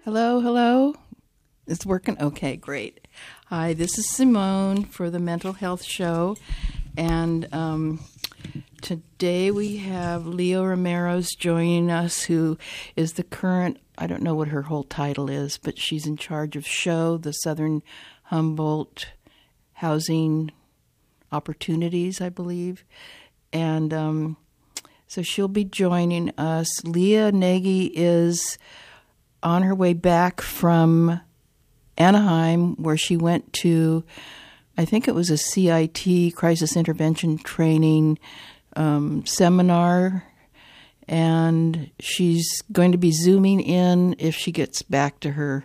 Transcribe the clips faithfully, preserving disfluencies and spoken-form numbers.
Hello, hello. It's working? Okay, great. Hi, this is Simone for the Mental Health Show. And um, today we have Leo Romero's joining us, who is the current, I don't know what her whole title is, but she's in charge of SHOW, the Southern Humboldt Housing Opportunities, I believe. And um, so she'll be joining us. Leah Nagy is on her way back from Anaheim, where she went to, I think it was a C I T, Crisis Intervention Training um, seminar, and she's going to be Zooming in if she gets back to her,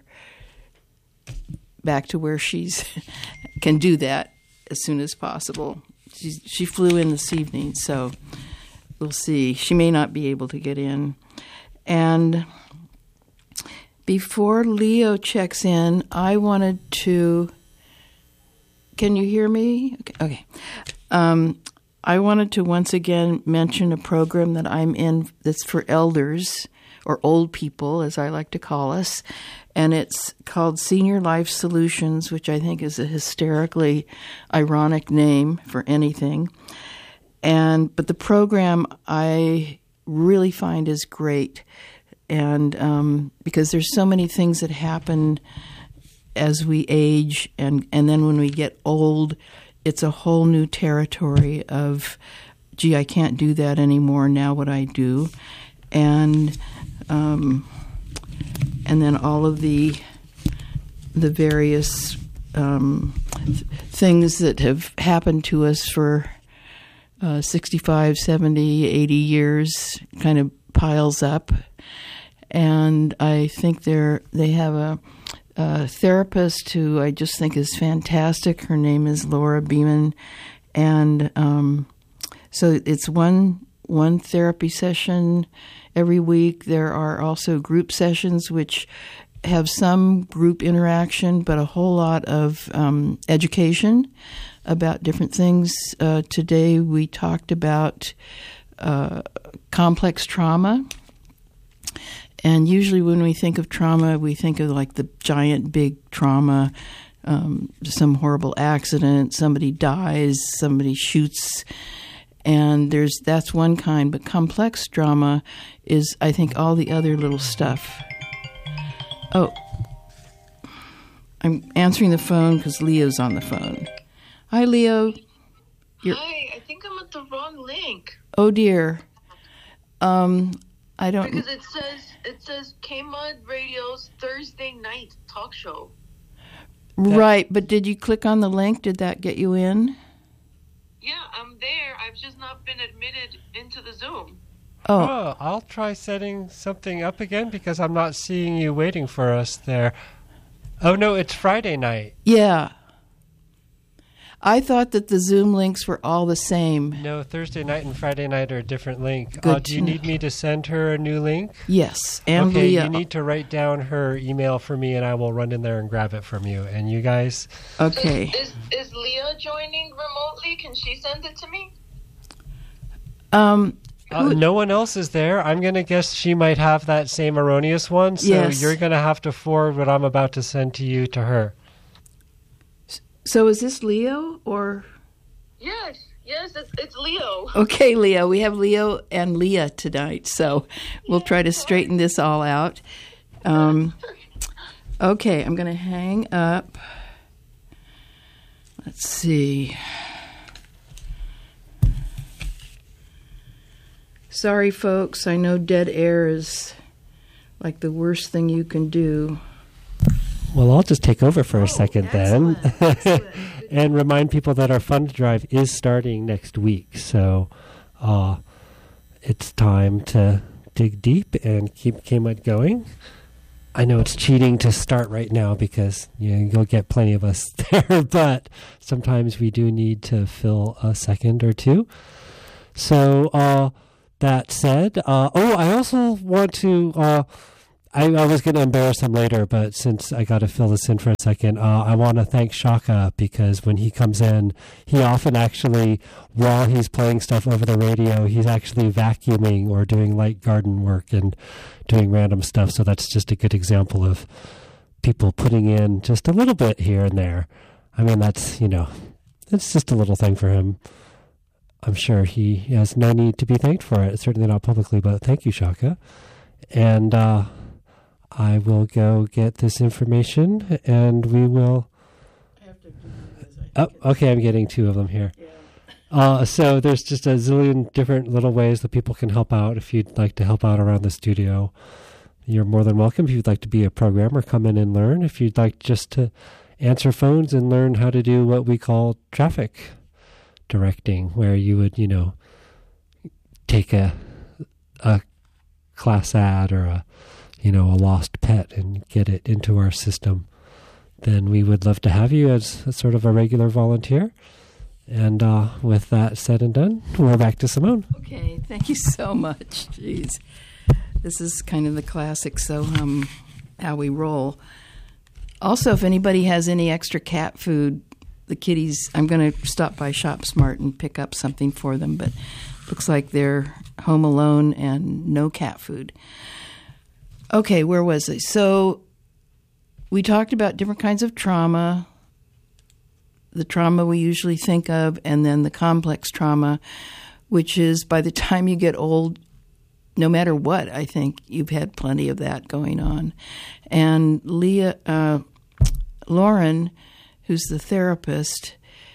back to where she's can do that as soon as possible. She, she flew in this evening, so we'll see. She may not be able to get in. And before Leo checks in, I wanted to... Can you hear me? Okay. okay. Um, I wanted to once again mention a program that I'm in that's for elders, or old people, as I like to call us, and it's called Senior Life Solutions, which I think is a hysterically ironic name for anything. And but the program I really find is great, and um, because there's so many things that happen as we age, and, and then when we get old, it's a whole new territory of, gee, I can't do that anymore, now what I do. And um, and then all of the the various um, th- things that have happened to us for uh, sixty-five, seventy, eighty years kind of piles up. And I think they're they have a A therapist who I just think is fantastic. Her name is Laura Beeman, and um, so it's one one therapy session every week. There are also group sessions which have some group interaction, but a whole lot of um, education about different things. Uh, today we talked about uh, complex trauma. And usually when we think of trauma, we think of like the giant big trauma, um, some horrible accident, somebody dies, somebody shoots, and there's that's one kind. But complex trauma is, I think, all the other little stuff. Oh, I'm answering the phone because Leo's on the phone. Hi, Leo. You're- Hi, I think I'm at the wrong link. Oh, dear. Um, I don't... Because it says... It says K-Mud Radio's Thursday night talk show. Right, but did you click on the link? Did that get you in? Yeah, I'm there. I've just not been admitted into the Zoom. Oh. oh, I'll try setting something up again because I'm not seeing you waiting for us there. Oh, no, it's Friday night. Yeah. I thought that the Zoom links were all the same. No, Thursday night and Friday night are a different link. Good Uh, do you know. need me to send her a new link? Yes. And okay, Leah. you need to write down her email for me, and I will run in there and grab it from you. And you guys? Okay. Is, is, is Leah joining remotely? Can she send it to me? Um, Uh, no one else is there. I'm going to guess she might have that same erroneous one, so Yes. you're going to have to forward what I'm about to send to you to her. So is this Leo or... Yes, yes, it's, it's Leo. Okay, Leo. We have Leo and Leah tonight, so we'll try to straighten this all out. Um, okay, I'm going to hang up. Let's see. Sorry, folks. I know dead air is like the worst thing you can do. Well, I'll just take over for a Oh, second excellent, then. excellent. And remind people that our fund drive is starting next week. So uh, it's time to dig deep and keep K-Mud going. I know it's cheating to start right now because you know, you'll get plenty of us there, but sometimes we do need to fill a second or two. So uh, that said, uh, oh, I also want to... Uh, I, I was going to embarrass him later, but since I got to fill this in for a second, uh, I want to thank Shaka, because when he comes in, he often actually, while he's playing stuff over the radio, he's actually vacuuming or doing light garden work and doing random stuff. So that's just a good example of people putting in just a little bit here and there. I mean, that's, you know, it's just a little thing for him. I'm sure he has no need to be thanked for it, certainly not publicly, but thank you, Shaka. And uh, I will go get this information, and we will... I have to do this, I Oh, okay, I'm getting two of them here. Yeah. Uh, so there's just a zillion different little ways that people can help out. If you'd like to help out around the studio, you're more than welcome. If you'd like to be a programmer, come in and learn. If you'd like just to answer phones and learn how to do what we call traffic directing, where you would, you know, take a a class ad or a, you know, a lost pet and get it into our system, then we would love to have you as a sort of a regular volunteer. And uh, with that said and done, we're back to Simone. Okay, thank you so much. Jeez. This is kind of the classic, so um, how we roll. Also, if anybody has any extra cat food, the kitties, I'm going to stop by Shop Smart and pick up something for them, but looks like they're home alone and no cat food. Okay, where was I? So we talked about different kinds of trauma, the trauma we usually think of, and then the complex trauma, which is by the time you get old, no matter what, I think you've had plenty of that going on. And Leah, uh, Lauren, who's the therapist,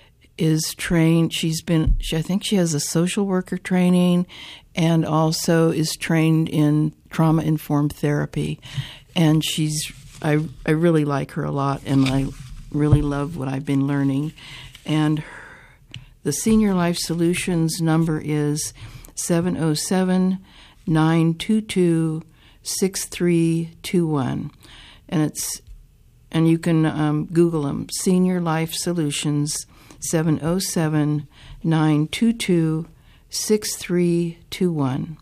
is trained. She's been, she, I think she has a social worker training and also is trained in trauma-informed therapy. And she's, I, I really like her a lot, and I really love what I've been learning. And her, the Senior Life Solutions number is seven oh seven, nine two two, six three two one. And it's, and you can um, Google them, Senior Life Solutions, seven oh seven, nine two two, six three two one.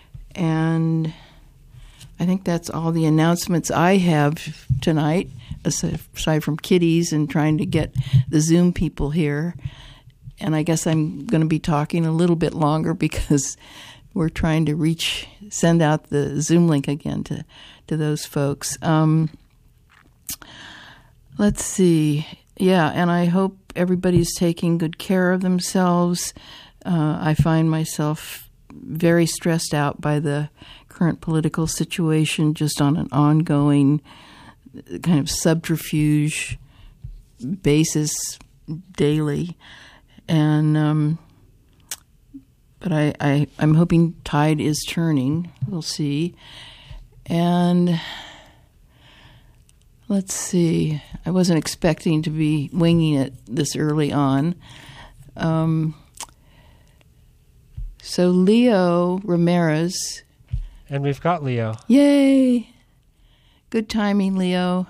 And I think that's all the announcements I have tonight, aside from kitties and trying to get the Zoom people here. And I guess I'm going to be talking a little bit longer because we're trying to reach, send out the Zoom link again to, to those folks. Um, let's see. Yeah, and I hope everybody's taking good care of themselves. Uh, I find myself very stressed out by the current political situation, just on an ongoing kind of subterfuge basis daily. And um, but I, I, I'm hoping tide is turning. We'll see. And let's see. I wasn't expecting to be winging it this early on. Um, so Leo Ramirez. And we've got Leo. Yay! Good timing, Leo.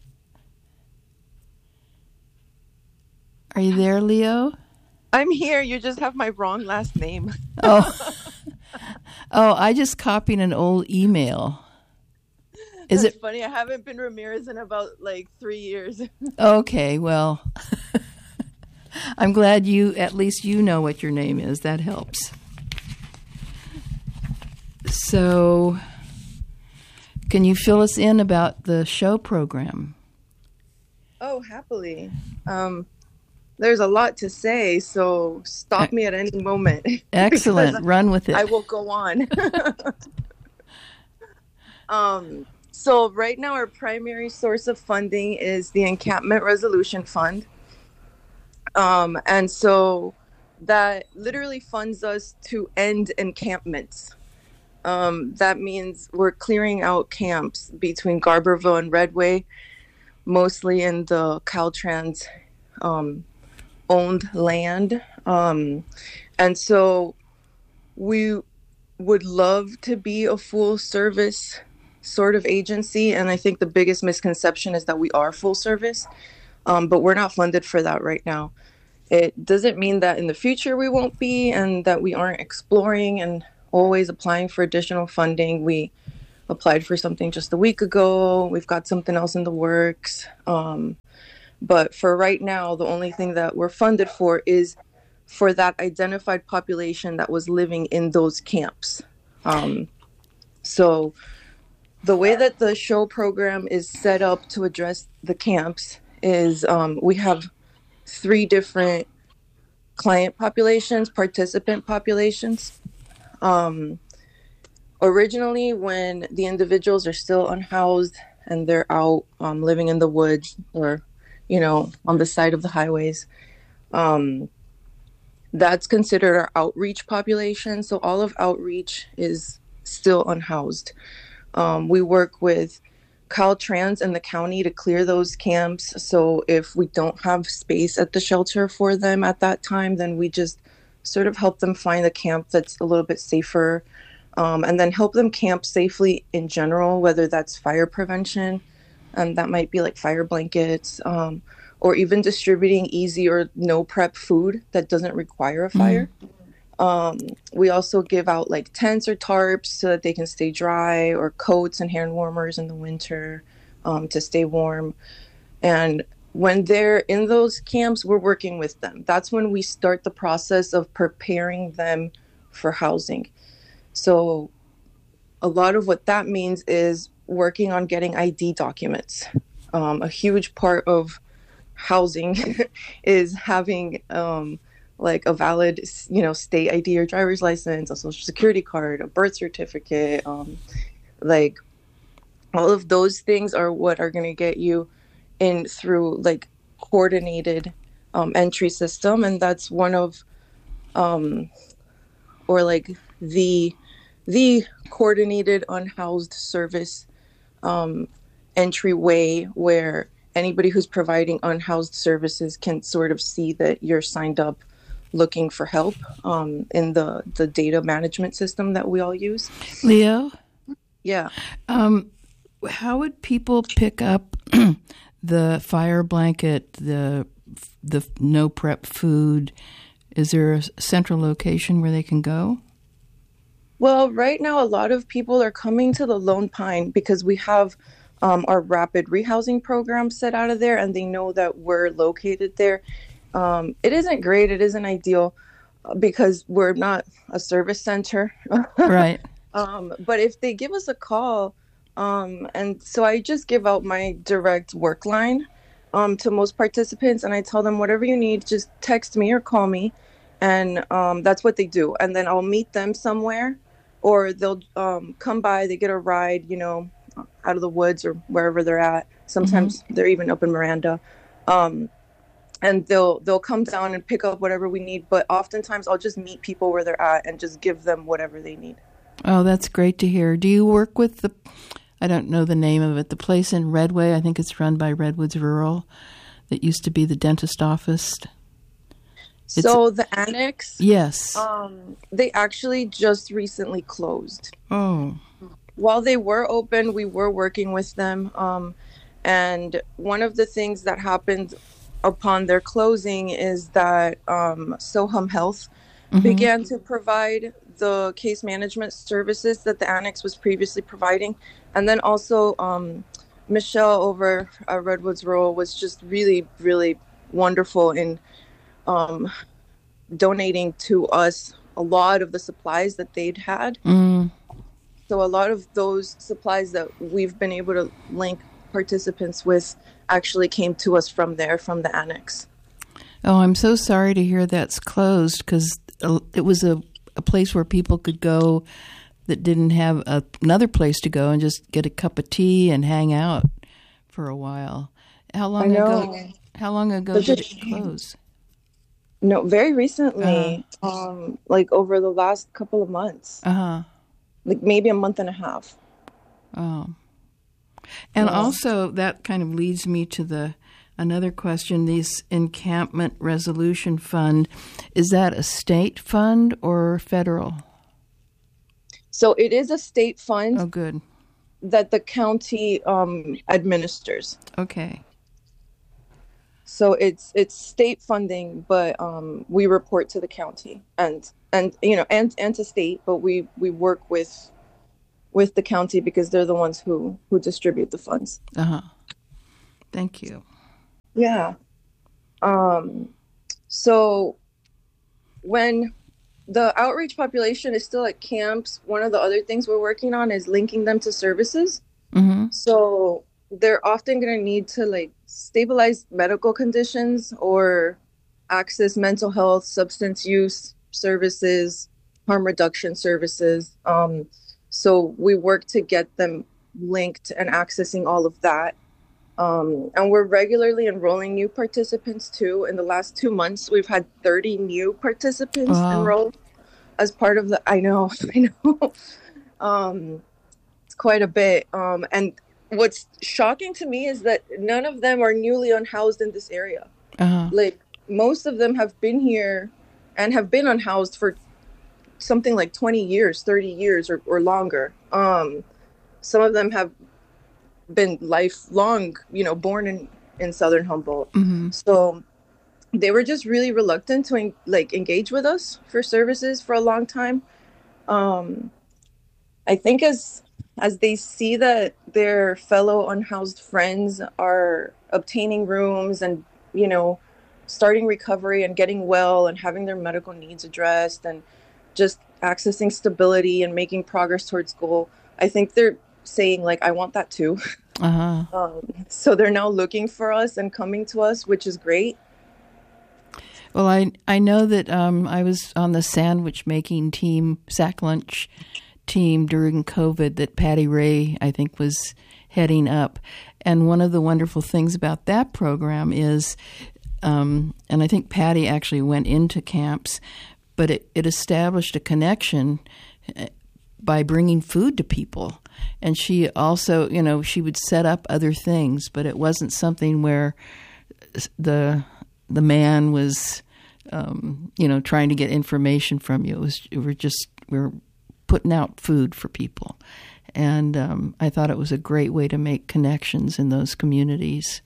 Are you there, Leo? I'm here. You just have my wrong last name. Oh, oh! I just copied an old email. Is That's it funny? I haven't been Ramirez in about like three years. Okay, well, I'm glad you, at least you know what your name is. That helps. So, can you fill us in about the show program? Oh, happily. Um, there's a lot to say, so stop me at any moment. Excellent. Run with it. I will go on. um, so right now our primary source of funding is the Encampment Resolution Fund. Um, and so that literally funds us to end encampments. Um, that means we're clearing out camps between Garberville and Redway, mostly in the Caltrans um, owned land. Um, and so we would love to be a full service sort of agency. And I think the biggest misconception is that we are full service, um, but we're not funded for that right now. It doesn't mean that in the future we won't be, and that we aren't exploring and always applying for additional funding. We applied for something just a week ago. We've got something else in the works. Um, but for right now, the only thing that we're funded for is for that identified population that was living in those camps. Um, so the way that the show program is set up to address the camps is um, we have three different client populations, participant populations. Um, originally, when the individuals are still unhoused and they're out um, living in the woods or, you know, on the side of the highways, um, that's considered our outreach population. So all of outreach is still unhoused. Um, we work with Caltrans and the county to clear those camps. So if we don't have space at the shelter for them at that time, then we just sort of help them find a camp that's a little bit safer, um, and then help them camp safely in general, whether that's fire prevention, and that might be like fire blankets, um, or even distributing easy or no prep food that doesn't require a fire. Mm. Um, we also give out like tents or tarps so that they can stay dry, or coats and hand warmers in the winter um, to stay warm. And when they're in those camps, we're working with them. That's when we start the process of preparing them for housing. So a lot of what that means is working on getting I D documents. Um, a huge part of housing is having um, like a valid, you know, state I D or driver's license, a social security card, a birth certificate. Um, like all of those things are what are going to get you in through like coordinated um, entry system. And that's one of, um, or like the, the coordinated unhoused service um, entryway where anybody who's providing unhoused services can sort of see that you're signed up looking for help um, in the, the data management system that we all use. Leo? Yeah. Um, how would people pick up the fire blanket, the the no prep food? Is there a central location where they can go? Well, right now, a lot of people are coming to the Lone Pine because we have um, our rapid rehousing program set out of there, and they know that we're located there. Um, it isn't great. It isn't ideal because we're not a service center. Right. Um, but if they give us a call, um, and so I just give out my direct work line um, to most participants, and I tell them whatever you need, just text me or call me. And um, that's what they do. And then I'll meet them somewhere, or they'll um, come by, they get a ride, you know, out of the woods or wherever they're at. Sometimes mm-hmm. they're even up in Miranda. Um, and they'll they'll come down and pick up whatever we need. But oftentimes I'll just meet people where they're at and just give them whatever they need. Oh, that's great to hear. Do you work with the, I don't know the name of it, the place in Redway? I think it's run by Redwoods Rural that used to be the dentist office. It's, so the annex? Yes. Um, they actually just recently closed. Oh. While they were open, we were working with them. Um, and one of the things that happened upon their closing is that um, Sohum Health mm-hmm. began to provide the case management services that the annex was previously providing. And then also um, Michelle over at Redwoods Rural was just really, really wonderful in um, donating to us a lot of the supplies that they'd had. Mm. So a lot of those supplies that we've been able to link participants with actually came to us from there, from the annex. Oh, I'm so sorry to hear that's closed, because it was a, a place where people could go that didn't have a, another place to go and just get a cup of tea and hang out for a while. How long ago? How long ago That's did a- it close? No, very recently, Uh-huh. um, like over the last couple of months, Uh huh. like maybe a month and a half. Oh. And Yeah. also that kind of leads me to the another question. This Encampment Resolution Fund, is that a state fund or federal? So it is a state fund Oh, good. that the county um, administers. Okay. So it's it's state funding, but um, we report to the county and and you know and and to state, but we we work with with the county because they're the ones who, who distribute the funds. Uh-huh. Thank you. Yeah. Um, so when the outreach population is still at camps, one of the other things we're working on is linking them to services. Mm-hmm. So they're often going to need to like stabilize medical conditions or access mental health, substance use services, harm reduction services. Um, so we work to get them linked and accessing all of that. Um, and we're regularly enrolling new participants too. In the last two months, we've had thirty new participants Wow. enrolled as part of the, I know, I know. um, it's quite a bit. Um, and what's shocking to me is that none of them are newly unhoused in this area. Uh-huh. Like most of them have been here and have been unhoused for something like twenty years, thirty years or, or longer. Um, some of them have been lifelong, you know, born in, in Southern Humboldt. Mm-hmm. So they were just really reluctant to like engage with us for services for a long time. Um, I think as as they see that their fellow unhoused friends are obtaining rooms and, you know, starting recovery and getting well and having their medical needs addressed and just accessing stability and making progress towards goal, I think they're saying like, I want that too. Uh-huh. Um, so they're now looking for us and coming to us, which is great. Well, I I know that um, I was on the sandwich making team, sack lunch team during COVID that Patty Ray, I think, was heading up. And one of the wonderful things about that program is, um, and I think Patty actually went into camps, but it, it established a connection by bringing food to people. And she also, you know, she would set up other things, but it wasn't something where the the man was, um, you know, trying to get information from you. It was, we were just, we were putting out food for people. And um, I thought it was a great way to make connections in those communities.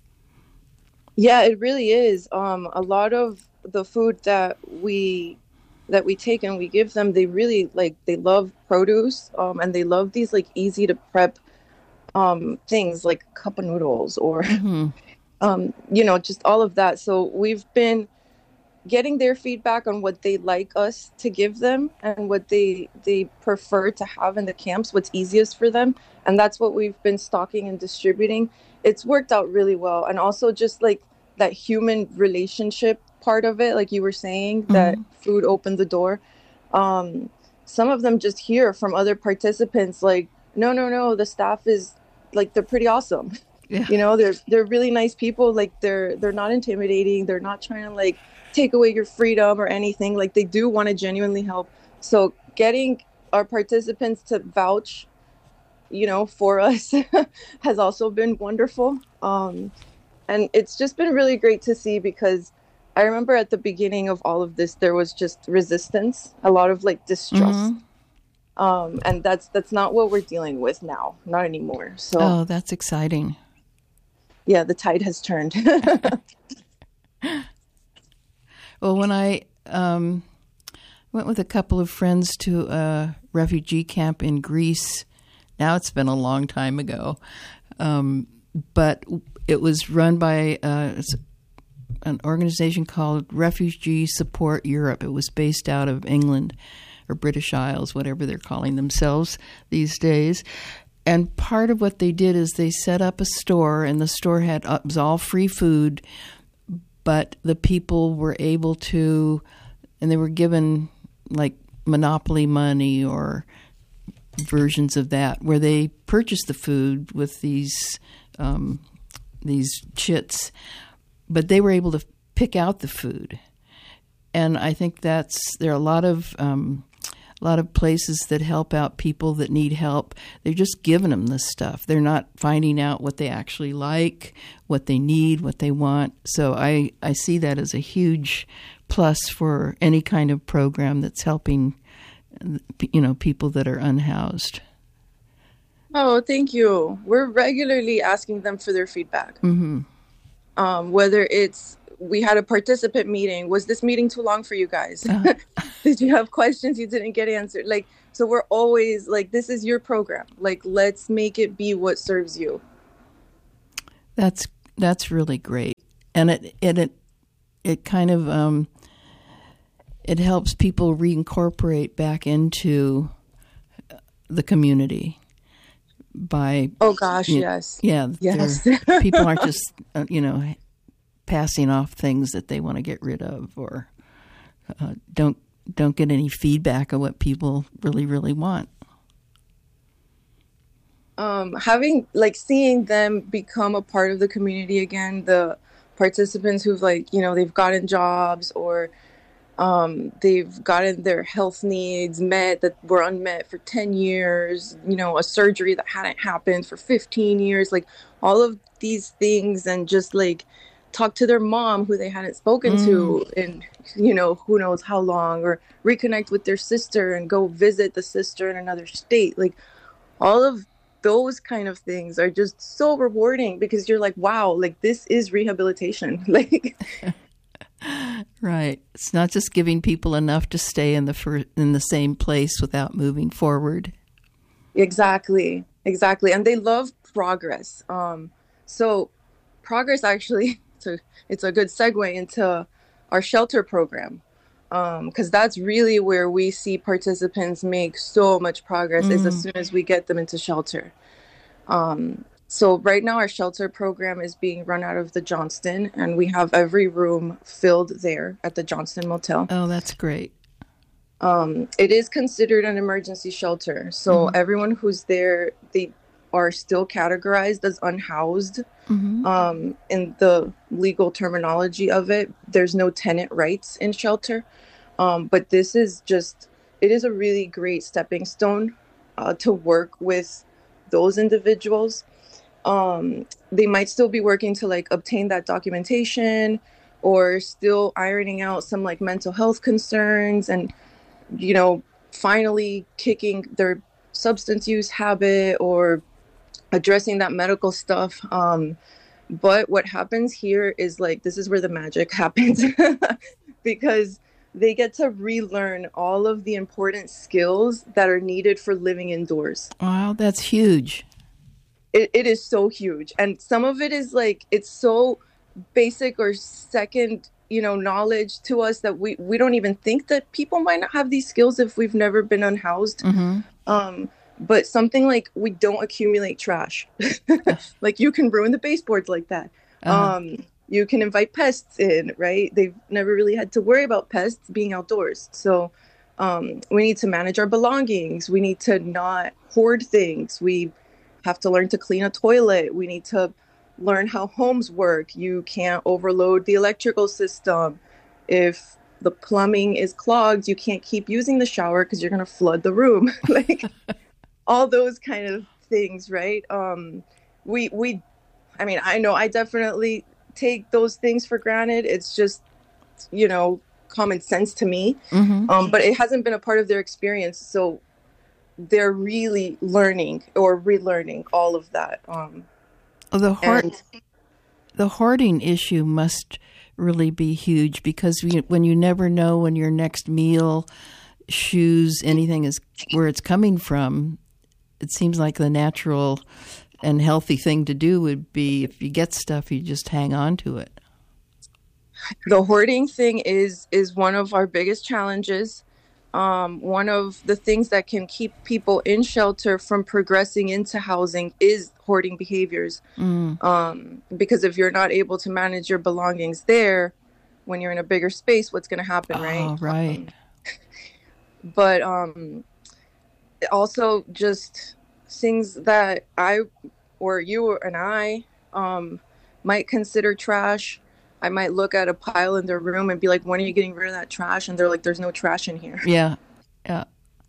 Yeah, it really is. Um, a lot of the food that we that we take and we give them, they really like, they love produce, um, and they love these like easy to prep um, things like cup of noodles or, Mm-hmm. um, you know, just all of that. So we've been getting their feedback on what they like us to give them and what they they prefer to have in the camps, what's easiest for them. And that's what we've been stocking and distributing. It's worked out really well. And also just like that human relationship part of it, like you were saying, mm-hmm. that food opened the door. Um, some of them just hear from other participants like, no, no, no, the staff is like, they're pretty awesome. Yeah. You know, they're they're really nice people. Like they're they're not intimidating. They're not trying to like take away your freedom or anything. Like they do want to genuinely help. So getting our participants to vouch, you know, for us has also been wonderful. Um, and it's just been really great to see, because I remember at the beginning of all of this, there was just resistance, a lot of like distrust. Mm-hmm. Um, and that's that's not what we're dealing with now, not anymore. So oh, that's exciting. Yeah, the tide has turned. Well, when I um, went with a couple of friends to a refugee camp in Greece, now it's been a long time ago, um, but it was run by uh, an organization called Refugee Support Europe. It was based out of England or British Isles, whatever they're calling themselves these days. And part of what they did is they set up a store, and the store had it was all free food, but the people were able to, and they were given like Monopoly money or versions of that, where they purchased the food with these um, these chits, but they were able to pick out the food. And I think that's there are a lot of um, a lot of places that help out people that need help. They're just giving them this stuff. They're not finding out what they actually like, what they need, what they want. So I, I see that as a huge plus for any kind of program that's helping, you know, people that are unhoused. Oh, thank you. We're regularly asking them for their feedback. Mm-hmm. Um, whether it's we had a participant meeting. Was this meeting too long for you guys? Uh-huh. Did you have questions you didn't get answered? Like, so we're always like, this is your program. Like, let's make it be what serves you. That's that's really great, and it it it, it kind of um, it helps people reincorporate back into the community by. Oh gosh, you, yes, yeah, yes. People aren't just uh, you know passing off things that they want to get rid of, or uh, don't don't get any feedback on what people really really want. Um, having like seeing them become a part of the community again, the participants who've like, you know, they've gotten jobs or um, they've gotten their health needs met that were unmet for ten years, you know, a surgery that hadn't happened for fifteen years, like all of these things, and just like talk to their mom who they hadn't spoken mm. to in, you know, who knows how long, or reconnect with their sister and go visit the sister in another state. Like all of those kind of things are just so rewarding because you're like, wow, like this is rehabilitation. Like, right. It's not just giving people enough to stay in the fir- in the same place without moving forward. Exactly. Exactly. And they love progress. Um, so progress actually, it's a, it's a good segue into our shelter program. Um, because that's really where we see participants make so much progress mm. is as soon as we get them into shelter. Um, so right now our shelter program is being run out of the Johnston, and we have every room filled there at the Johnston Motel. Oh, that's great. Um, it is considered an emergency shelter. So mm-hmm. everyone who's there, they are still categorized as unhoused. Mm-hmm. Um, in the legal terminology of it, there's no tenant rights in shelter. Um, but this is just, it is a really great stepping stone uh, to work with those individuals. Um, they might still be working to like obtain that documentation, or still ironing out some like mental health concerns, and, you know, finally kicking their substance use habit or addressing that medical stuff. Um, but what happens here is like, this is where the magic happens because they get to relearn all of the important skills that are needed for living indoors. Wow, that's huge. It, it is so huge. And some of it is like, it's so basic or second, you know, knowledge to us that we, we don't even think that people might not have these skills if we've never been unhoused. Mm-hmm. Um, but something like we don't accumulate trash. Like you can ruin the baseboards like that. Uh-huh. Um, you can invite pests in, right? They've never really had to worry about pests being outdoors. So um, we need to manage our belongings. We need to not hoard things. We have to learn to clean a toilet. We need to learn how homes work. You can't overload the electrical system. If the plumbing is clogged, you can't keep using the shower because you're going to flood the room. Like all those kind of things, right? Um, we, we, I mean, I know I definitely take those things for granted. It's just, you know, common sense to me. Mm-hmm. Um, but it hasn't been a part of their experience. So they're really learning or relearning all of that. Um, the hoard, and, the hoarding issue must really be huge because we, when you never know when your next meal, shoes, anything is where it's coming from, it seems like the natural and healthy thing to do would be if you get stuff, you just hang on to it. The hoarding thing is is one of our biggest challenges. Um, one of the things that can keep people in shelter from progressing into housing is hoarding behaviors. Mm. Um, because if you're not able to manage your belongings there, when you're in a bigger space, what's going to happen, right? Oh, right. Um, but um, also just things that I or you and I um, might consider trash. I might look at a pile in their room and be like, when are you getting rid of that trash? And they're like, there's no trash in here. Yeah. Yeah.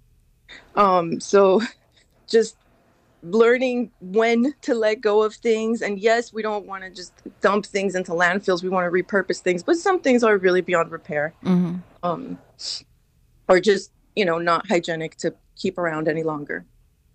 Um, so just learning when to let go of things. And yes, we don't want to just dump things into landfills. We want to repurpose things, but some things are really beyond repair. Mm-hmm. Um, or just, you know, not hygienic to keep around any longer.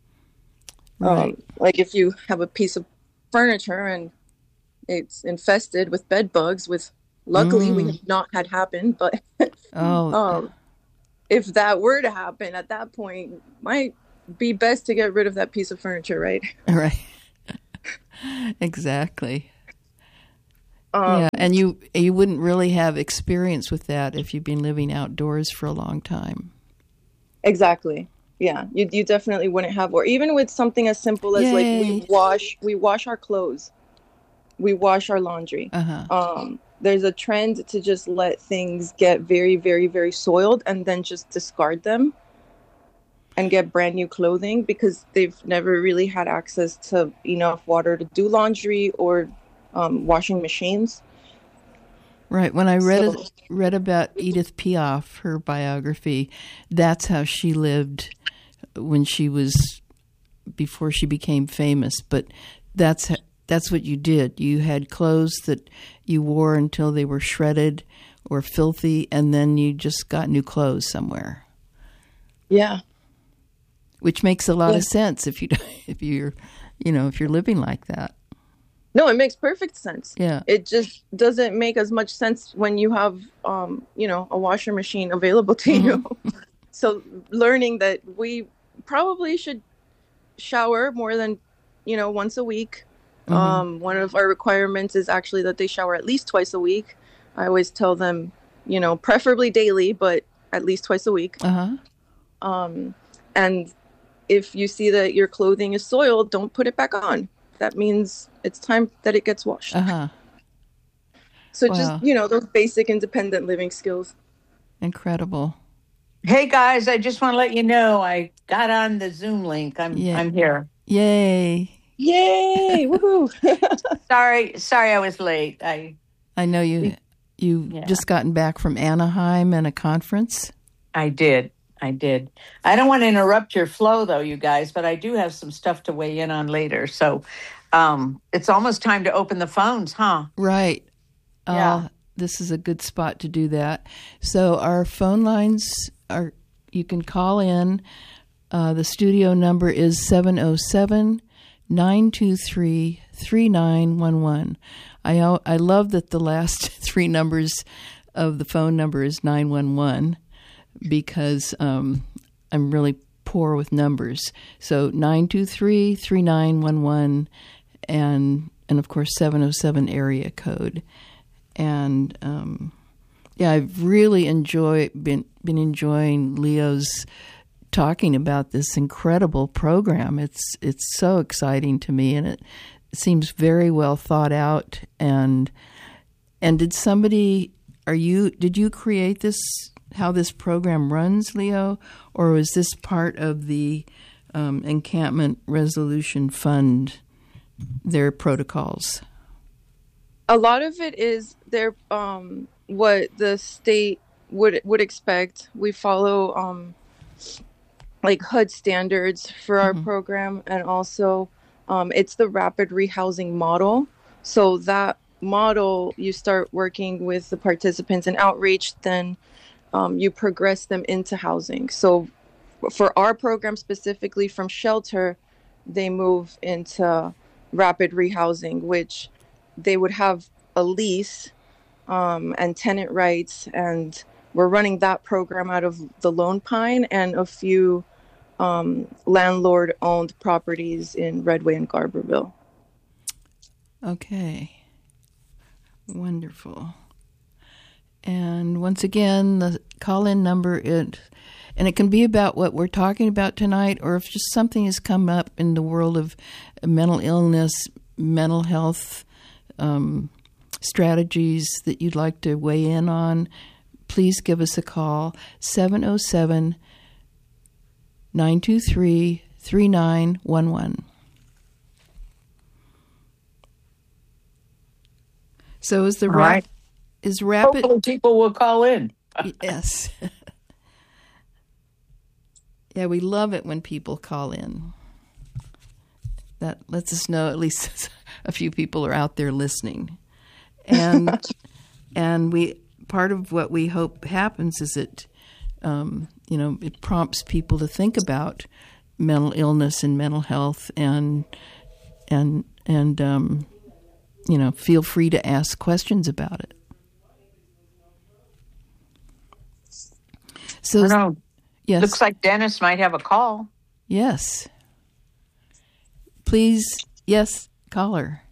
Right. Um, like if you have a piece of furniture and it's infested with bed bugs with Luckily, Mm. we have not had happen, but Oh, um, if that were to happen at that point, might be best to get rid of that piece of furniture, right? right. Exactly. Um, Yeah, and you you wouldn't really have experience with that if you've been living outdoors for a long time. Exactly. Yeah, you you definitely wouldn't have, or even with something as simple as like Yay. we wash we wash our clothes, we wash our laundry. Uh-huh. Um, there's a trend to just let things get very, very, very soiled and then just discard them and get brand new clothing because they've never really had access to enough water to do laundry or um, washing machines. Right. When I read So- it, read about Edith Piaf, her biography, that's how she lived when she was before she became famous. But that's that's what you did. You had clothes that you wore until they were shredded or filthy, and then you just got new clothes somewhere, Yeah. which makes a lot Yeah. of sense if you if you're you know if you're living like that. No, it makes perfect sense. Yeah. It just doesn't make as much sense when you have, um, you know, a washer machine available to you. So learning that we probably should shower more than, you know, once a week. Mhm. Um, one of our requirements is actually that they shower at least twice a week. I always tell them, you know, preferably daily, but at least twice a week. Uh-huh. Um, and if you see that your clothing is soiled, don't put it back on. That means it's time that it gets washed. Uh-huh. So Wow. just, you know, those basic independent living skills. Incredible. Hey guys, I just want to let you know I got on the Zoom link. I'm Yeah. I'm here. Yay. Yay! Woohoo! Sorry, sorry I was late. I I know you you Yeah. just gotten back from Anaheim and a conference. I did. I did. I don't want to interrupt your flow though, you guys, but I do have some stuff to weigh in on later. So um it's almost time to open the phones, huh? Right. Yeah. Uh, this is a good spot to do that. So our phone lines are, you can call in. Uh, the studio number is seven oh seven, nine two three, three nine one one. I, al- I love that the last three numbers of the phone number is nine one one because um, I'm really poor with numbers. So nine two three, three nine one one and and of course seven oh seven area code. And um, yeah, I've really enjoyed been been enjoying Leo's talking about this incredible program. It's it's so exciting to me, and it seems very well thought out. And and did somebody are you did you create this? How this program runs, Leo, or was this part of the um, Encampment Resolution Fund? Their protocols. A lot of it is their um, what the state would would expect. We follow um, like H U D standards for our Mhm. program, and also um, it's the rapid rehousing model. So that model, you start working with the participants in outreach, then um, you progress them into housing. So for our program specifically, from shelter, they move into rapid rehousing, which they would have a lease um, and tenant rights, and we're running that program out of the Lone Pine and a few um, landlord-owned properties in Redway and Garberville. Okay. Wonderful. And once again, the call-in number, it, and it can be about what we're talking about tonight, or if just something has come up in the world of mental illness, mental health um, strategies that you'd like to weigh in on, please give us a call, seven oh seven, nine two three, three nine one one. So is the All rap, right. is rapid... Hopefully people will call in. Yes. Yeah, we love it when people call in. That lets us know at least a few people are out there listening. And and we part of what we hope happens is it um, you know, it prompts people to think about mental illness and mental health, and and and um, you know, feel free to ask questions about it. So, I don't know. yes. Looks like Dennis might have a call. Yes. Please, yes, caller.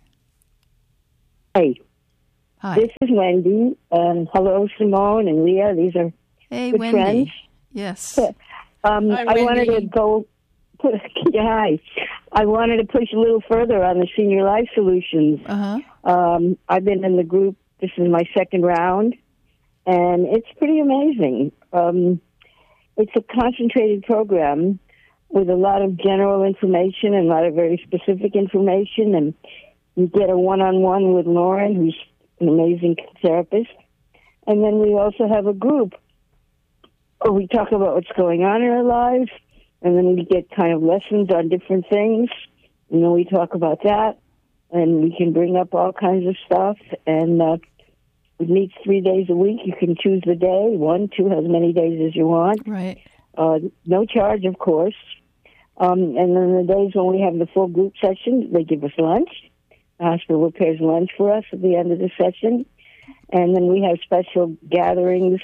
Hey, Hi. this is Wendy. Um, hello, Simone and Leah. These are Hey, good Wendy. friends. Yes. Um, Hi, I wanted to Wendy. go. Put, yeah, hi. I wanted to push a little further on the Senior Life Solutions. Uh-huh. Um, I've been in the group. This is my second round, and it's pretty amazing. Um, it's a concentrated program with a lot of general information and a lot of very specific information, and you get a one-on-one with Lauren, who's an amazing therapist. And then we also have a group where we talk about what's going on in our lives, and then we get kind of lessons on different things, and then we talk about that, and we can bring up all kinds of stuff, and uh, we meet three days a week. You can choose the day, one, two, as many days as you want. Right. Uh, no charge, of course. Um, and then the days when we have the full group sessions, they give us lunch. The hospital prepares lunch for us at the end of the session. And then we have special gatherings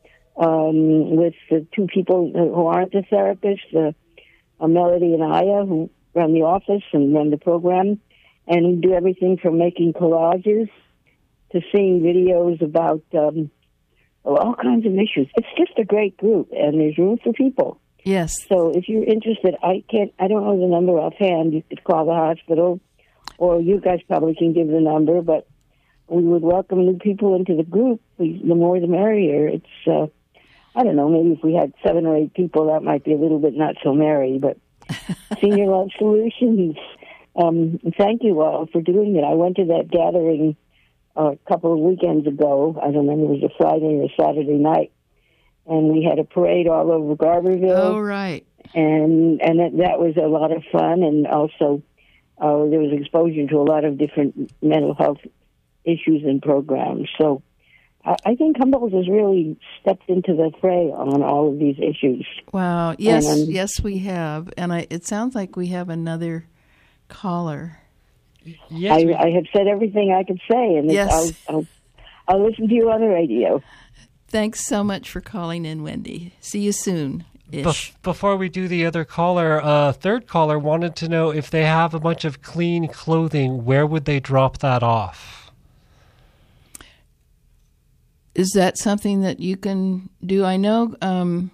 um, with the two people who aren't the therapists, uh, uh, Melody and Aya, who run the office and run the program. And we do everything from making collages to seeing videos about um, all kinds of issues. It's just a great group, and there's room for people. Yes. So if you're interested, I can't, I don't know the number offhand. You could call the hospital, or you guys probably can give the number, but we would welcome new people into the group. We, the more the merrier. It's, uh, I don't know, maybe if we had seven or eight people, that might be a little bit not so merry, but Senior Life Solutions, um, thank you all for doing it. I went to that gathering uh, a couple of weekends ago. I don't remember, it was a Friday or Saturday night. And we had a parade all over Garberville. Oh, right. And and that, that was a lot of fun. And also uh, there was exposure to a lot of different mental health issues and programs. So I, I think Humboldt has really stepped into the fray on all of these issues. Wow. Yes, And, um, yes, we have. And I, it sounds like we have another caller. Yes, I, we- I have said everything I could say, and Yes. I'll, I'll, I'll listen to you on the radio. Thanks so much for calling in, Wendy. See you soon. Ish. Bef- before we do the other caller, uh, third caller wanted to know if they have a bunch of clean clothing, where would they drop that off? Is that something that you can do? I know. Um,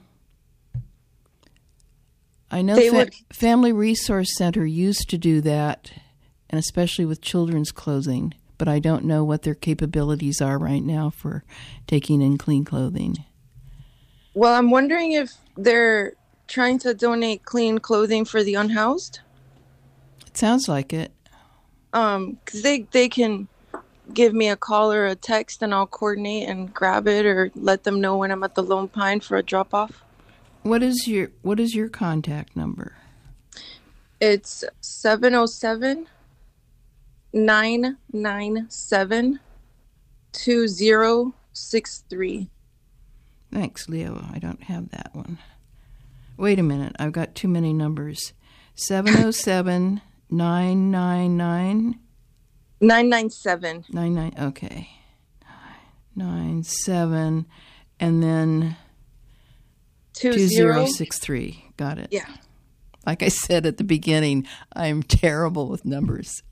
I know. They fa- would- Family Resource Center used to do that, and especially with children's clothing. But I don't know what their capabilities are right now for taking in clean clothing. Well, I'm wondering if they're trying to donate clean clothing for the unhoused. It sounds like it. Um, 'cause they they can give me a call or a text, and I'll coordinate and grab it, or let them know when I'm at the Lone Pine for a drop off. What is your What is your contact number? It's seven oh seven, nine nine seven, two oh six three. Thanks, Leo. I don't have that one. Wait a minute. I've got too many numbers. seven oh seven, nine nine nine, nine nine seven. nine nine. Okay. nine seven, and then Two two zero. zero six three. Got it. Yeah. Like I said at the beginning, I'm terrible with numbers.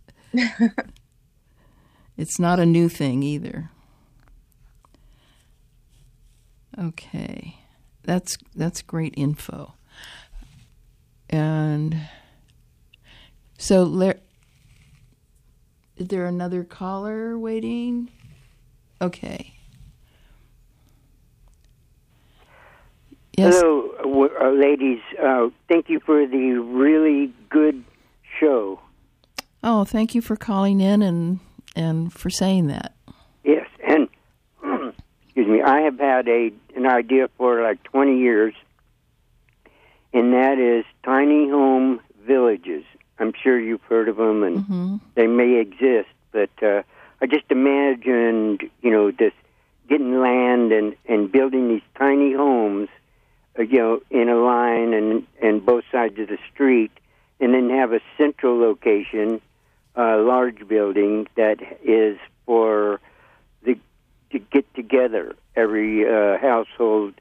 It's not a new thing either. Okay. That's that's great info. And so there, is there another caller waiting? Okay. Yes. Hello, w- uh, ladies. Uh, thank you for the really good show. Oh, thank you for calling in and and for saying that. Yes, and excuse me, I have had a an idea for like twenty years, and that is tiny home villages. I'm sure you've heard of them, and Mm-hmm. they may exist, but uh, I just imagined, you know, this getting land and, and building these tiny homes, uh, you know, in a line and, and both sides of the street, and then have a central location, a large building that is for the to get together every uh, household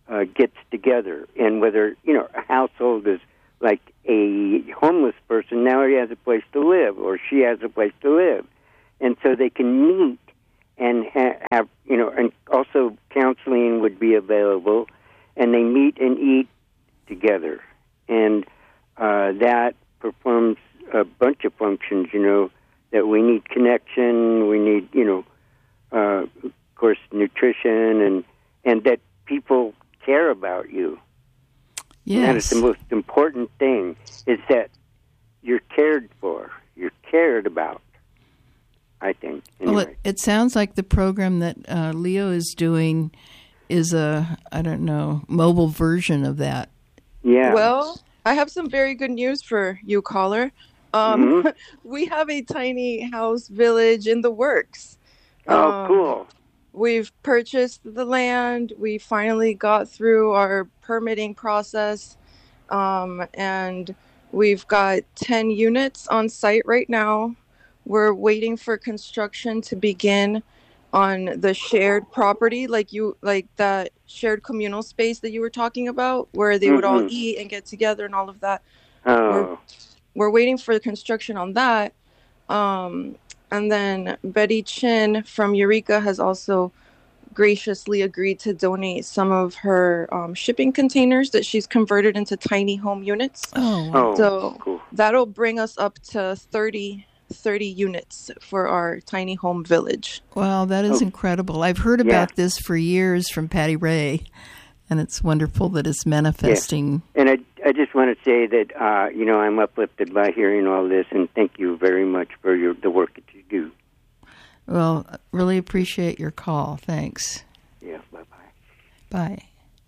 uh, gets together. And whether, you know, a household is like a homeless person, now he has a place to live, or she has a place to live. And so they can meet and ha- have, you know, and also counseling would be available, and they meet and eat together. And uh, that performs a bunch of functions, you know, that we need connection, we need, you know, uh, of course, nutrition, and, and that people care about you. Yes. That is the most important thing, is that you're cared for, you're cared about, I think. Anyway. Well, it, it sounds like the program that uh, Leo is doing is a, I don't know, mobile version of that. Yeah. Well, I have some very good news for you, caller. Um, mm-hmm. We have a tiny house village in the works. Oh, um, cool. We've purchased the land. We finally got through our permitting process. Um, and we've got ten units on site right now. We're waiting for construction to begin on the shared property, like you, like that shared communal space that you were talking about, where they mm-hmm. would all eat and get together and all of that. Oh. We're, we're waiting for the construction on that. Um, and then Betty Chin from Eureka has also graciously agreed to donate some of her um, shipping containers that she's converted into tiny home units. Oh, oh so cool. That'll bring us up to thirty, thirty units for our tiny home village. Wow, that is oh. incredible. I've heard yeah. about this for years from Patty Ray, and it's wonderful that it's manifesting. Yeah. And I, I just want to say that, uh, you know, I'm uplifted by hearing all this, and thank you very much for your the work that you do. Well, really appreciate your call. Thanks. Yeah, bye-bye. Bye.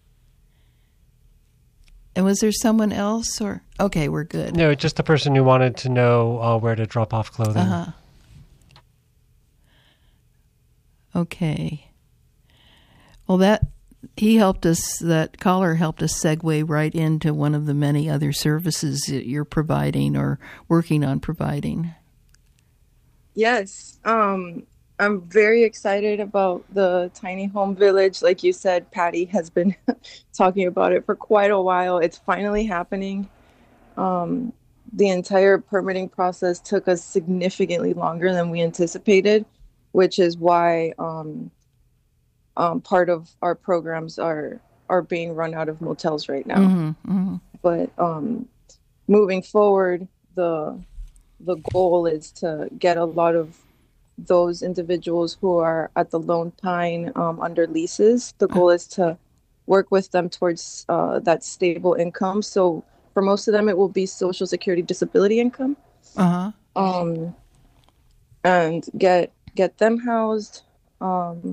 And was there someone else? Or okay, we're good. No, just the person who wanted to know uh, where to drop off clothing. Uh-huh. Okay. Well, that he helped us, that caller helped us segue right into one of the many other services that you're providing or working on providing. Yes. Um, I'm very excited about the tiny home village. Like you said, Patty has been talking about it for quite a while. It's finally happening. Um, the entire permitting process took us significantly longer than we anticipated, which is why um, um, part of our programs are are being run out of motels right now. Mm-hmm, mm-hmm. But um, moving forward, the the goal is to get a lot of those individuals who are at the Lone Pine um, under leases. The goal is to work with them towards uh, that stable income. So for most of them, it will be Social Security disability income. Uh-huh. Um, and get get them housed. Um,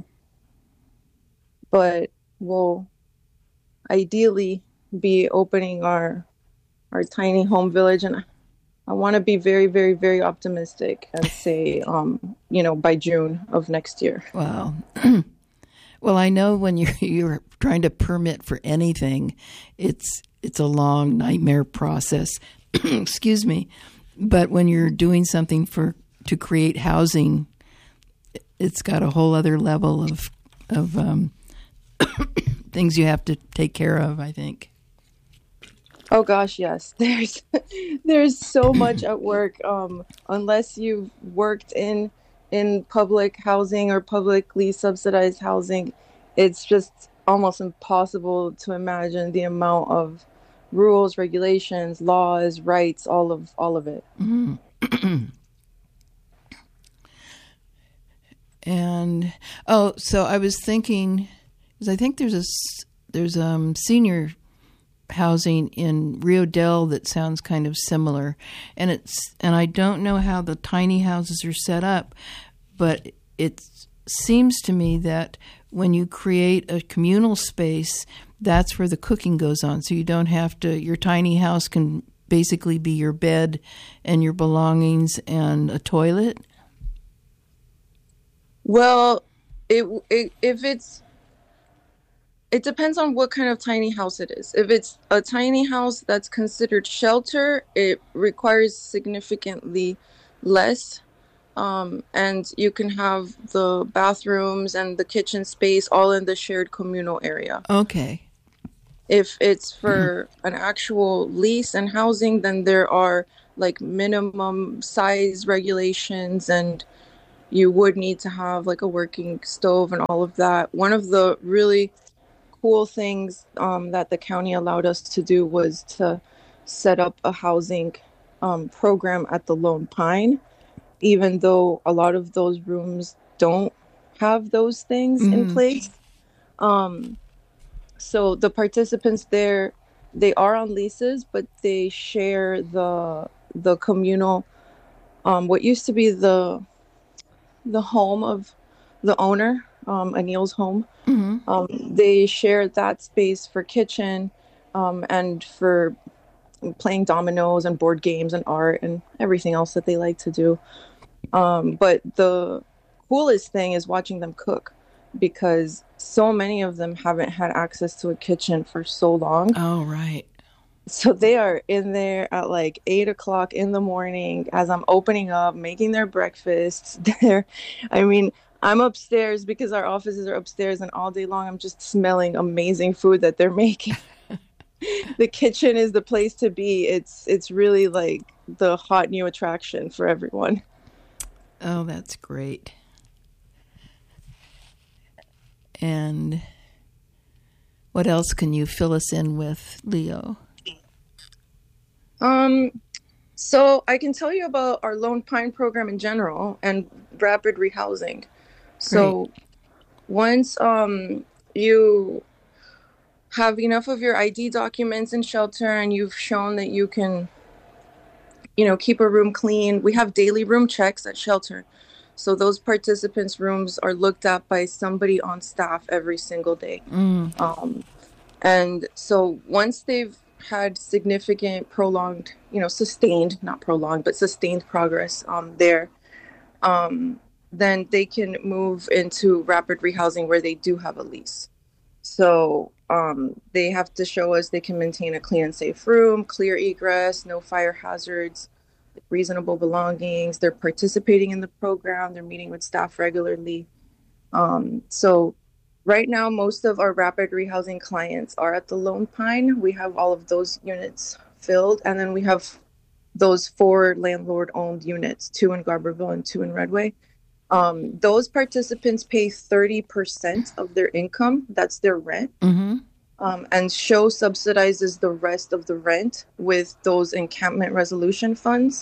but we'll ideally be opening our our tiny home village, and I want to be very, very, very optimistic and say, um, you know, by June of next year. Wow. Well, I know when you're you're trying to permit for anything, it's it's a long nightmare process. Excuse me, but when you're doing something for to create housing, it's got a whole other level of of um, things you have to take care of, I think. Oh gosh, yes. There's there's so much at work. Um, unless you've worked in in public housing or publicly subsidized housing, it's just almost impossible to imagine the amount of rules, regulations, laws, rights, all of all of it. Mm-hmm. And oh, so I was thinking, because I think there's a there's um senior housing in Rio Del that sounds kind of similar, and it's and I don't know how the tiny houses are set up, but it seems to me that when you create a communal space, that's where the cooking goes on. So you don't have to. Your tiny house can basically be your bed and your belongings and a toilet. Well, it, it if it's It depends on what kind of tiny house it is. If it's a tiny house that's considered shelter, it requires significantly less. Um, and you can have the bathrooms and the kitchen space all in the shared communal area. Okay. If it's for mm-hmm. an actual lease and housing, then there are like minimum size regulations, and you would need to have like a working stove and all of that. One of the really cool things um, that the county allowed us to do was to set up a housing um, program at the Lone Pine, even though a lot of those rooms don't have those things mm-hmm. in place. Um, so the participants there, they are on leases, but they share the the communal, um, what used to be the the home of the owner, um, Anil's home. Mm-hmm. Um, they share that space for kitchen um, and for playing dominoes and board games and art and everything else that they like to do. Um, but the coolest thing is watching them cook, because so many of them haven't had access to a kitchen for so long. Oh, right. So they are in there at like eight o'clock in the morning as I'm opening up, making their breakfasts. There, I mean, I'm upstairs because our offices are upstairs, and all day long I'm just smelling amazing food that they're making. The kitchen is the place to be. It's it's really like the hot new attraction for everyone. Oh, that's great. And what else can you fill us in with, Leo? Um, so I can tell you about our Lone Pine program in general and rapid rehousing. So Great. once um you have enough of your I D documents in shelter and you've shown that you can, you know, keep a room clean, we have daily room checks at shelter. So those participants' rooms are looked at by somebody on staff every single day. Mm. Um, and so once they've had significant, prolonged, you know, sustained, not prolonged, but sustained progress um, there, um, then they can move into rapid rehousing where they do have a lease. So um, they have to show us they can maintain a clean and safe room, clear egress, no fire hazards, reasonable belongings. They're participating in the program. They're meeting with staff regularly. Um, so right now, most of our rapid rehousing clients are at the Lone Pine. We have all of those units filled. And then we have those four landlord-owned units, two in Garberville and two in Redway. Um, those participants pay thirty percent of their income. That's their rent. Mm-hmm. Um, and SHOW subsidizes the rest of the rent with those encampment resolution funds.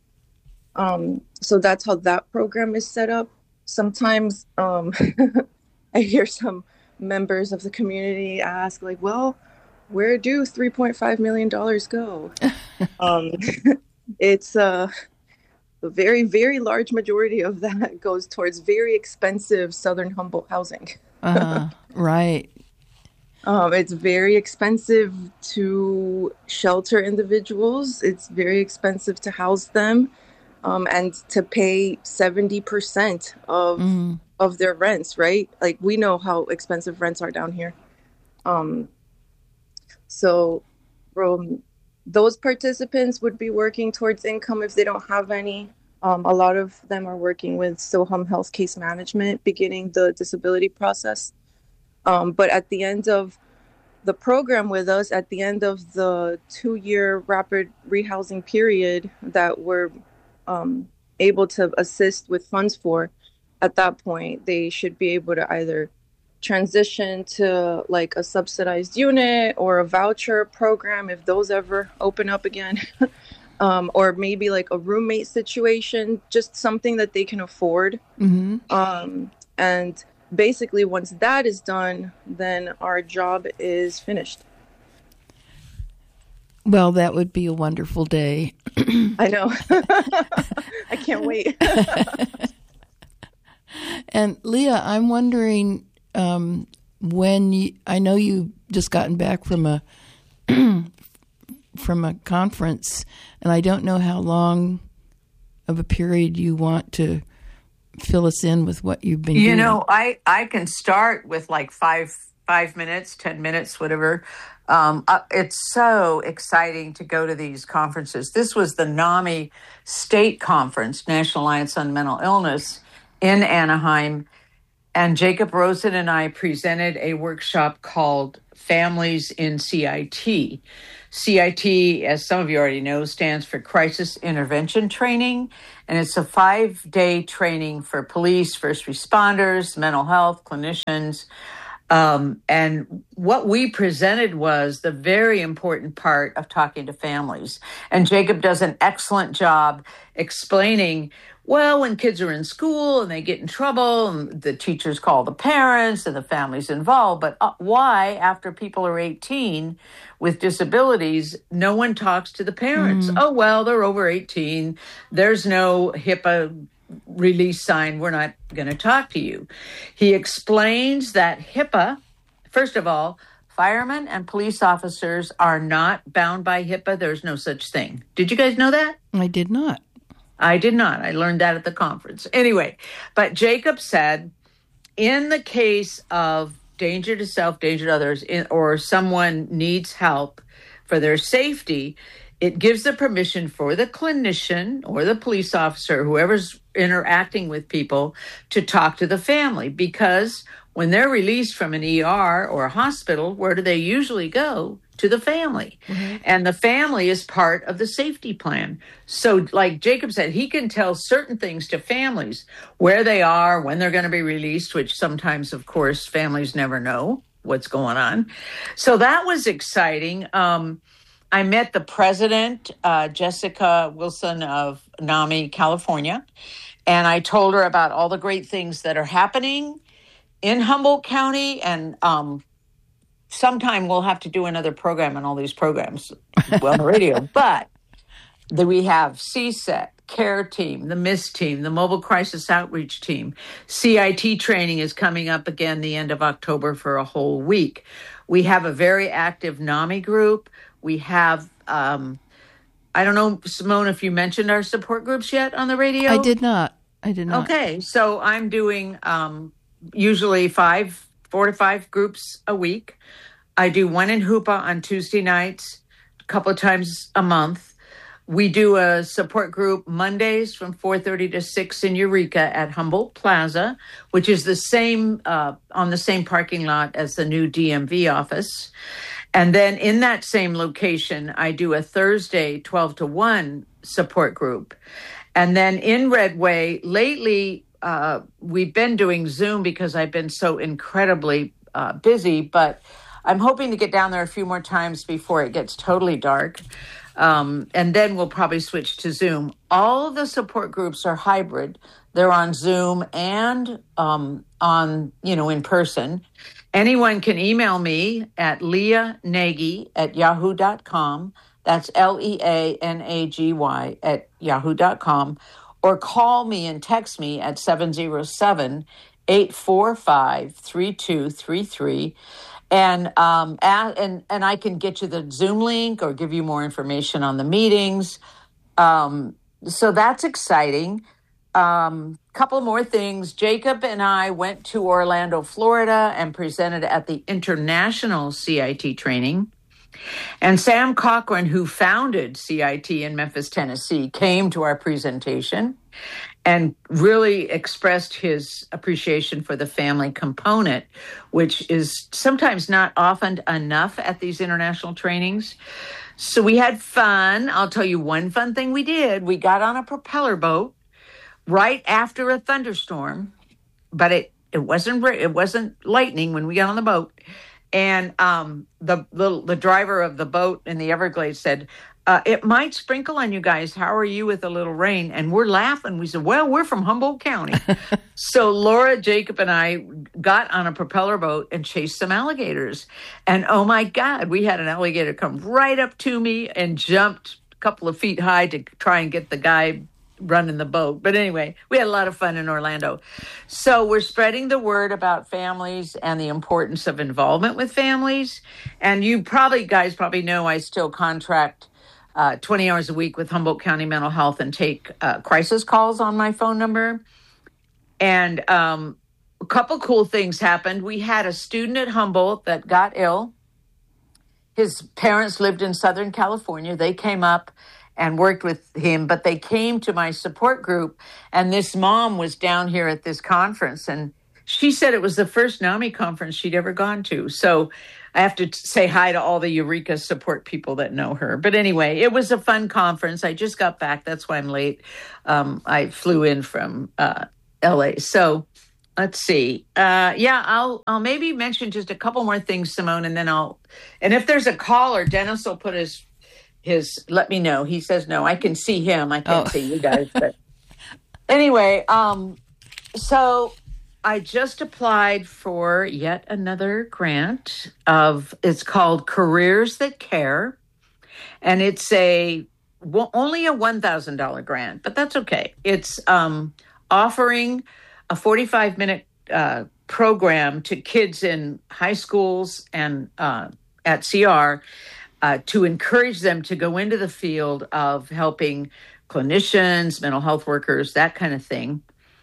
Um, so that's how that program is set up. Sometimes um, I hear some members of the community ask, like, well, where do three point five million dollars go? um, it's uh, a very, very large majority of that goes towards very expensive Southern Humboldt housing. uh, right. Um, it's very expensive to shelter individuals. It's very expensive to house them, um, and to pay seventy percent of mm. of their rents, right? Like, we know how expensive rents are down here. Um, so um, those participants would be working towards income if they don't have any. Um, a lot of them are working with SoHum Health Case Management, beginning the disability process. Um, but at the end of the program with us, at the end of the two-year rapid rehousing period that we're um, able to assist with funds for, at that point, they should be able to either transition to like a subsidized unit or a voucher program, if those ever open up again, um, or maybe like a roommate situation, just something that they can afford. Mm-hmm. Um, and basically, once that is done, then our job is finished. Well, that would be a wonderful day. I know. I can't wait. And Leah, I'm wondering um, when you, I know you just gotten back from a from a conference, and I don't know how long of a period you want to fill us in with what you've been you doing. You know, I, I can start with like five five minutes, ten minutes, whatever. Um, uh, it's so exciting to go to these conferences. This was the NAMI State Conference, National Alliance on Mental Illness, in Anaheim. And Jacob Rosen and I presented a workshop called Families in C I T. C I T, as some of you already know, stands for Crisis Intervention Training, and it's a five-day training for police, first responders, mental health, clinicians. Um, and what we presented was the very important part of talking to families. And Jacob does an excellent job explaining, well, when kids are in school and they get in trouble and the teachers call the parents and the families involved, but uh, why, after people are eighteen with disabilities, no one talks to the parents? Mm. Oh, well, they're over eighteen. There's no HIPAA release sign. We're not going to talk to you. He explains that HIPAA, first of all, firemen and police officers are not bound by HIPAA. There's no such thing. Did you guys know that? I did not. I did not. I learned that at the conference. Anyway, but Jacob said, in the case of danger to self, danger to others, in, or someone needs help for their safety, it gives the permission for the clinician or the police officer, whoever's interacting with people, to talk to the family. Because when they're released from an E R or a hospital, where do they usually go? To the family. Mm-hmm. And the family is part of the safety plan. So like Jacob said, he can tell certain things to families, where they are, when they're going to be released, which sometimes, of course, families never know what's going on. So that was exciting. Um, I met the president, uh, Jessica Wilson of NAMI, California, and I told her about all the great things that are happening in Humboldt County, and um, sometime we'll have to do another program on all these programs well, on the radio. But the, we have C SET, CARE team, the MISS team, the Mobile Crisis Outreach team. C I T training is coming up again the end of October for a whole week. We have a very active NAMI group. We have, um, I don't know, Simone, if you mentioned our support groups yet on the radio? I did not. I did not. Okay, so I'm doing um, usually five, four to five groups a week. I do one in Hoopa on Tuesday nights, a couple of times a month. We do a support group Mondays from four thirty to six in Eureka at Humboldt Plaza, which is the same uh, on the same parking lot as the new D M V office. And then in that same location, I do a Thursday twelve to one support group. And then in Redway, lately, uh, we've been doing Zoom because I've been so incredibly uh, busy, but I'm hoping to get down there a few more times before it gets totally dark. Um, and then we'll probably switch to Zoom. All of the support groups are hybrid. They're on Zoom and um, on, you know, in person. Anyone can email me at leah nagy at yahoo dot com. That's L E A N A G Y at yahoo dot com. Or call me and text me at seven oh seven, eight four five, three two three three. And um, and and I can get you the Zoom link or give you more information on the meetings. Um, so that's exciting. Um, couple more things. Jacob and I went to Orlando, Florida, and presented at the International C I T training. And Sam Cochran, who founded C I T in Memphis, Tennessee, came to our presentation and really expressed his appreciation for the family component, which is sometimes not often enough at these international trainings. So we had fun. I'll tell you one fun thing we did. We got on a propeller boat right after a thunderstorm, but it, it wasn't it wasn't lightning when we got on the boat. And um, the, the the driver of the boat in the Everglades said, uh, it might sprinkle on you guys. How are you with a little rain? And we're laughing. We said, well, we're from Humboldt County. So Laura, Jacob, and I got on a propeller boat and chased some alligators. And oh my God, we had an alligator come right up to me and jumped a couple of feet high to try and get the guy running the boat. But anyway, we had a lot of fun in Orlando. So we're spreading the word about families and the importance of involvement with families. And you probably, guys probably know I still contract uh, twenty hours a week with Humboldt County Mental Health and take uh, crisis calls on my phone number. And um, a couple cool things happened. We had a student at Humboldt that got ill. His parents lived in Southern California. They came up and worked with him, but they came to my support group, and this mom was down here at this conference, and she said it was the first NAMI conference she'd ever gone to. So I have to t- say hi to all the Eureka support people that know her. But anyway, it was a fun conference. I just got back. That's why I'm late. Um, I flew in from uh, L A. So let's see. Uh, yeah, I'll I'll maybe mention just a couple more things, Simone, and then I'll. And if there's a caller, Dennis will put his his. Let me know. He says no. I can see him. I can't oh. see you guys. But anyway, um, so. I just applied for yet another grant of, it's called Careers That Care. And it's a, well, only a one thousand dollars grant, but that's okay. It's um, offering a forty-five minute uh, program to kids in high schools and uh, at C R uh, to encourage them to go into the field of helping clinicians, mental health workers, that kind of thing.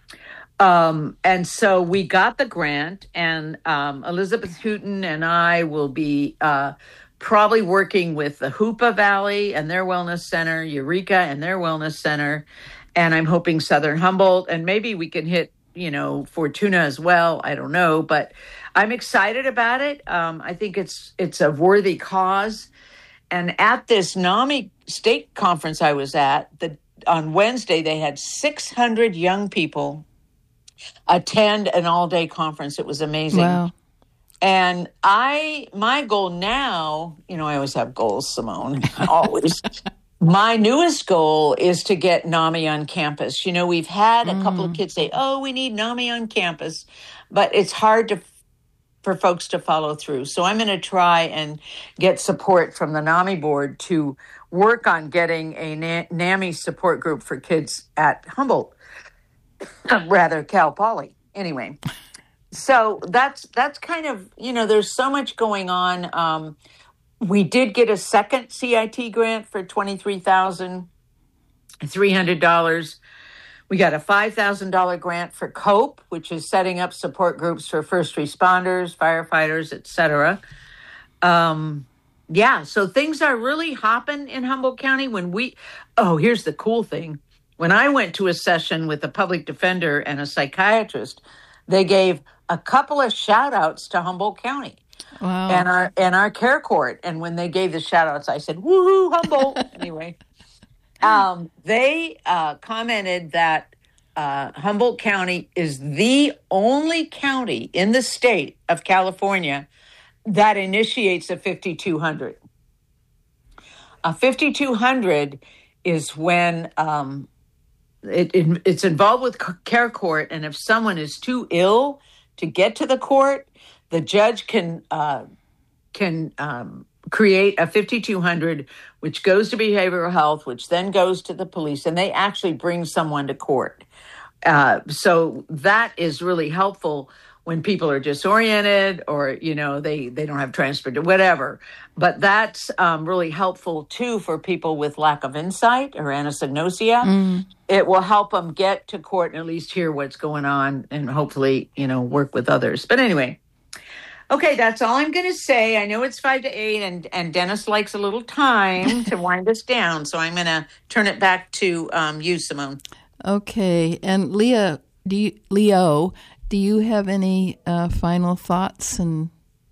Um, and so we got the grant, and um, Elizabeth Hooten and I will be uh, probably working with the Hoopa Valley and their wellness center, Eureka and their wellness center, and I'm hoping Southern Humboldt, and maybe we can hit, you know, Fortuna as well. I don't know, but I'm excited about it. Um, I think it's it's a worthy cause. And at this NAMI state conference I was at, the on Wednesday they had six hundred young people attend an all-day conference. It was amazing. Wow. And I, my goal now, you know, I always have goals, Simone, always. My newest goal is to get NAMI on campus. You know, we've had a mm. couple of kids say, oh, we need NAMI on campus, but it's hard to for folks to follow through. So I'm going to try and get support from the NAMI board to work on getting a NAMI support group for kids at Humboldt. Rather, Cal Poly. Anyway, so that's that's kind of, you know, there's so much going on. Um, we did get a second C I T grant for twenty-three thousand three hundred dollars. We got a five thousand dollars grant for COPE, which is setting up support groups for first responders, firefighters, et cetera. Um, yeah, so things are really hopping in Humboldt County. When we, oh, here's the cool thing. When I went to a session with a public defender and a psychiatrist, they gave a couple of shout outs to Humboldt County wow. and our and our care court. And when they gave the shout outs, I said, woohoo, Humboldt. Anyway, um, they uh, commented that uh, Humboldt County is the only county in the state of California that initiates a fifty-two hundred. A fifty-two hundred is when um, It, it, it's involved with care court, and if someone is too ill to get to the court, the judge can uh, can um, create a fifty-two hundred, which goes to behavioral health, which then goes to the police, and they actually bring someone to court. Uh, so that is really helpful when people are disoriented or, you know, they, they don't have transport or whatever. But that's um, really helpful, too, for people with lack of insight or anosognosia. Mm. It will help them get to court and at least hear what's going on and hopefully, you know, work with others. But anyway, okay, that's all I'm going to say. I know it's five to eight, and, and Dennis likes a little time to wind us down. So I'm going to turn it back to um, you, Simone. Okay. And Leah, do you, Leo, do you have any uh, final thoughts? And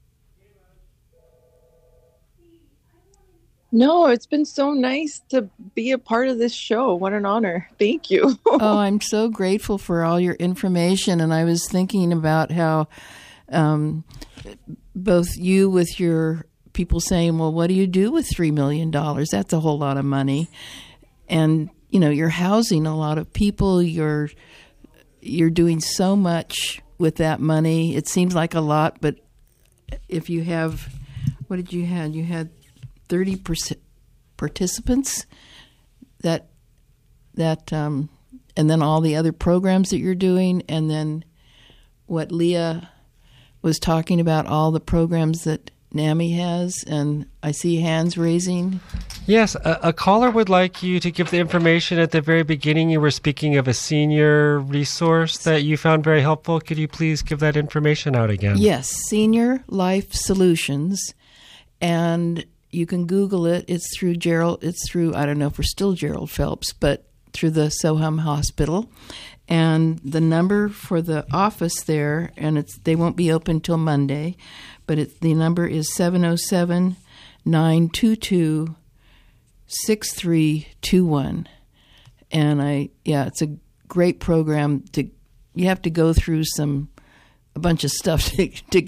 No, it's been so nice to be a part of this show. What an honor. Thank you. Oh, I'm so grateful for all your information. And I was thinking about how um, both you with your people saying, well, what do you do with three million dollars? That's a whole lot of money. And, you know, you're housing a lot of people. You're You're doing so much with that money. It seems like a lot, but if you have, what did you have? You had thirty percent participants that, that, um, and then all the other programs that you're doing. And then what Leah was talking about, all the programs that NAMI has, and I see hands raising. Yes, a, a caller would like you to give the information at the very beginning. You were speaking of a senior resource that you found very helpful. Could you please give that information out again? Yes, Senior Life Solutions, and you can Google it. It's through Gerald. It's through, I don't know if we're still Gerald Phelps, but through the Soham Hospital. And the number for the office there, and it's they won't be open till Monday, but it, the number is seven oh seven, nine two two, six three two one. And I, yeah, it's a great program. To you have to go through some a bunch of stuff to to